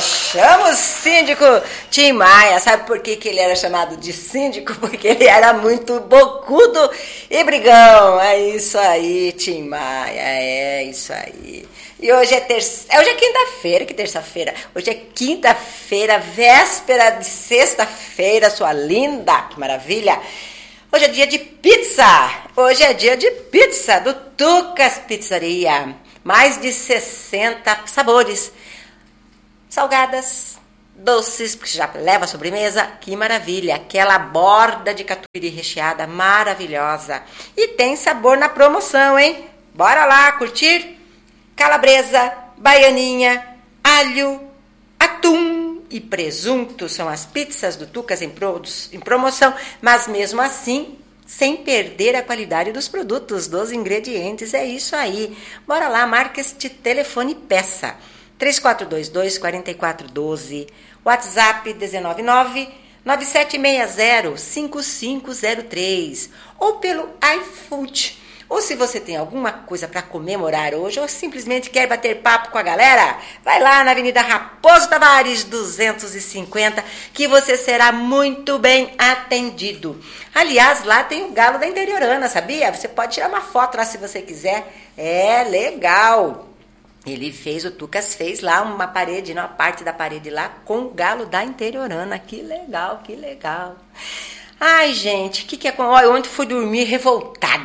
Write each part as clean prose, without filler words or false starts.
chama o síndico Tim Maia. Sabe por que ele era chamado de síndico? Porque ele era muito bocudo e brigão. É isso aí, Tim Maia, é isso aí. E hoje é hoje é quinta-feira, que terça-feira? Hoje é quinta-feira, véspera de sexta-feira, sua linda, que maravilha. Hoje é dia de pizza, hoje é dia de pizza do Tucas Pizzaria. Mais de 60 sabores, salgadas, doces, porque já leva a sobremesa, que maravilha. Aquela borda de catupiry recheada maravilhosa. E tem sabor na promoção, hein? Bora lá curtir? Calabresa, baianinha, alho, atum e presunto são as pizzas do Tucas em promoção, mas mesmo assim, sem perder a qualidade dos produtos, dos ingredientes. É isso aí. Bora lá, marca este telefone e peça. 3422-4412, WhatsApp 199-9760-5503 ou pelo iFood. Ou se você tem alguma coisa para comemorar hoje ou simplesmente quer bater papo com a galera, vai lá na Avenida Raposo Tavares 250 que você será muito bem atendido. Aliás, lá tem o Galo da Interiorana, sabia? Você pode tirar uma foto lá se você quiser. É legal. O Tucas fez lá uma parede, uma parte da parede lá com o Galo da Interiorana. Que legal, que legal. Ai, gente, o que é... Olha, ontem fui dormir revoltada.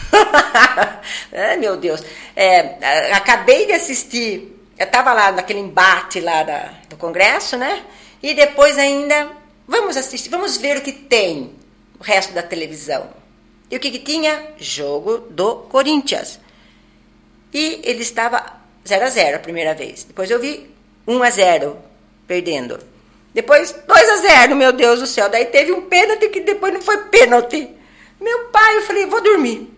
Ai, meu Deus. Acabei de assistir, eu estava lá naquele embate lá do Congresso, né? E depois ainda, vamos ver o que tem o resto da televisão. E o que tinha? Jogo do Corinthians. E ele estava 0-0 a primeira vez. Depois eu vi 1-0 perdendo. Depois 2-0, meu Deus do céu. Daí teve um pênalti que depois não foi pênalti. Meu pai, eu falei, vou dormir.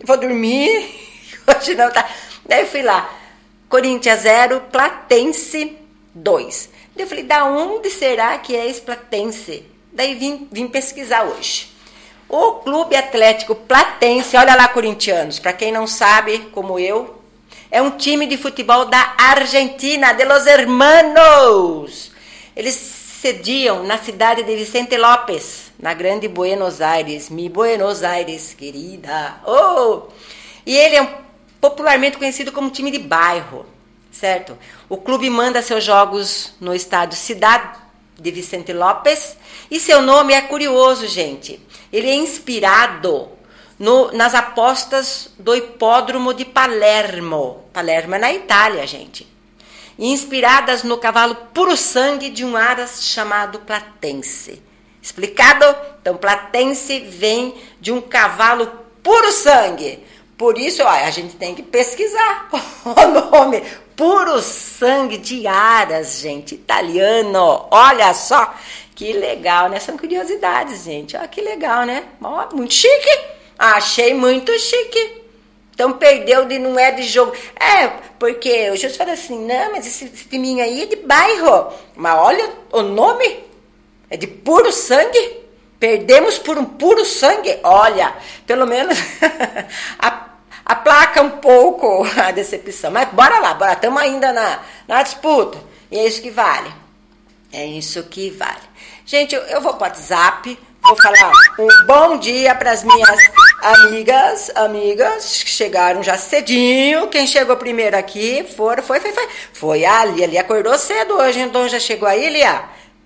Hoje não tá. Daí eu fui lá. Corinthians 0, Platense 2. Daí eu falei, da onde será que é esse Platense? Daí vim pesquisar hoje. O Clube Atlético Platense, olha lá, corintianos, para quem não sabe, como eu, é um time de futebol da Argentina, de los hermanos. Eles sediam na cidade de Vicente López, na grande Buenos Aires. Mi Buenos Aires, querida. Oh! E ele é popularmente conhecido como time de bairro, certo? O clube manda seus jogos no estádio Cidade de Vicente López. E seu nome é curioso, gente. Ele é inspirado nas apostas do hipódromo de Palermo. Palermo é na Itália, gente. Inspiradas no cavalo puro sangue de um aras chamado Platense. Explicado? Então, Platense vem de um cavalo puro sangue. Por isso, ó, a gente tem que pesquisar o nome. Puro sangue de aras, gente. Italiano. Olha só. Que legal, né? São curiosidades, gente. Ó, que legal, né? Ó, muito chique. Achei muito chique. Então perdeu não é de jogo. Porque o Júlio fala assim, não, mas esse timinho aí é de bairro. Mas olha o nome, é de puro sangue. Perdemos por um puro sangue. Olha, pelo menos aplaca um pouco a decepção. Mas bora lá, estamos ainda na disputa. E é isso que vale. É isso que vale. Gente, eu vou para o WhatsApp. Vou falar um bom dia para as minhas amigas que chegaram já cedinho. Quem chegou primeiro aqui foi a Lia. Lia acordou cedo hoje, então já chegou aí, Lia?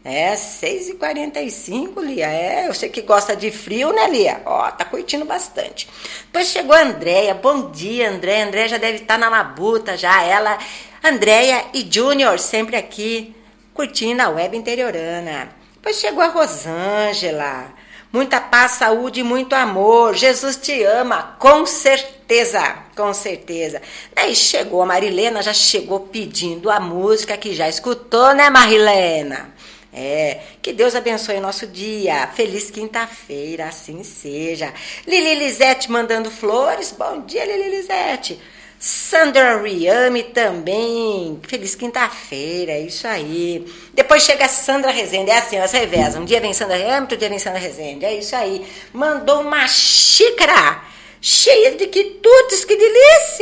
6h45, Lia. Eu sei que gosta de frio, né, Lia? Ó, tá curtindo bastante. Depois chegou a Andréia. Bom dia, Andréia. Andréia já deve estar na labuta já. Ela, Andréia e Júnior sempre aqui curtindo a web interiorana. Depois chegou a Rosângela. Muita paz, saúde e muito amor. Jesus te ama, com certeza, com certeza. Daí chegou a Marilena, já chegou pedindo a música que já escutou, né, Marilena? Que Deus abençoe o nosso dia. Feliz quinta-feira, assim seja. Lili Lisete mandando flores. Bom dia, Lili Lisete. Sandra Riame também. Feliz quinta-feira, é isso aí. Depois chega a Sandra Rezende. É assim, elas revezam. Um dia vem Sandra Riame, outro dia vem Sandra Rezende. É isso aí. Mandou uma xícara cheia de quitutes, que delícia.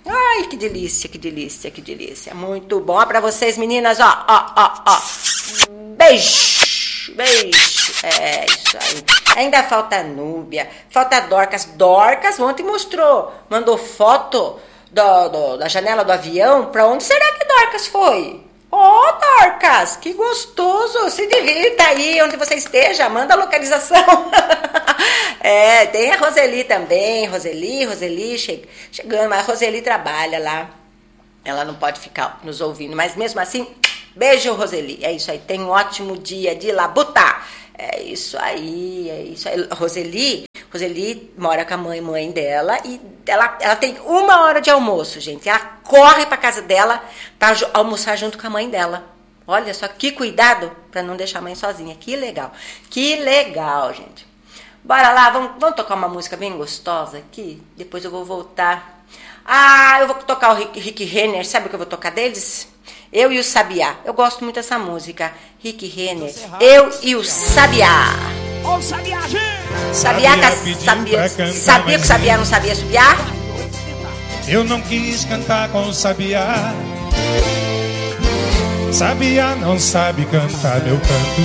Ai, que delícia, que delícia, que delícia. Muito bom pra vocês, meninas. Ó, ó, ó, ó. Beijo, beijo. É isso aí. Ainda falta Núbia, falta Dorcas. Dorcas ontem mandou foto da janela do avião. Pra onde será que Dorcas foi? Ó, Dorcas, que gostoso. Se divirta aí onde você esteja. Manda a localização. É, tem a Roseli também. Roseli chegando. Mas a Roseli trabalha lá. Ela não pode ficar nos ouvindo. Mas mesmo assim, beijo, Roseli. É isso aí. Tenha um ótimo dia de labuta. É isso aí, é isso aí. Roseli mora com a mãe dela e ela tem 1 hora de almoço, gente. Ela corre pra casa dela pra almoçar junto com a mãe dela. Olha só que cuidado pra não deixar a mãe sozinha. Que legal, gente. Bora lá, vamos tocar uma música bem gostosa aqui. Depois eu vou voltar. Ah, eu vou tocar o Rick Renner. Sabe o que eu vou tocar deles? Eu e o Sabiá. Eu gosto muito dessa música. Rick Renner. Eu e o Sabiá. Ô, Sabiá, gente! Sabia que o Sabiá não sabia subiar? Eu não quis cantar com o Sabiá. Sabiá não sabe cantar meu canto.